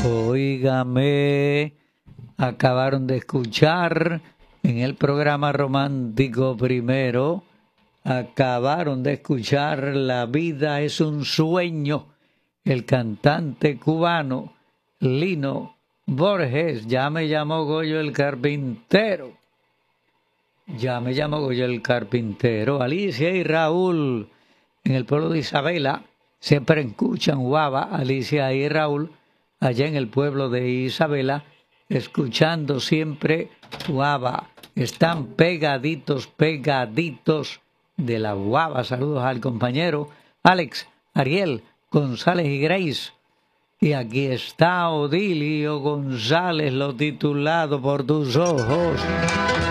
Óigame, acabaron de escuchar en el programa romántico primero, acabaron de escuchar La vida es un sueño, el cantante cubano Lino Borges. Ya me llamó Goyo el carpintero. Ya me llamó Goyo el carpintero. Alicia y Raúl en el pueblo de Isabela siempre escuchan guava. Alicia y Raúl allá en el pueblo de Isabela escuchando siempre guava. Están pegaditos, pegaditos de la guava. Saludos al compañero Alex, Ariel, González y Grace. Y aquí está Odilio González, lo titulado por tus ojos.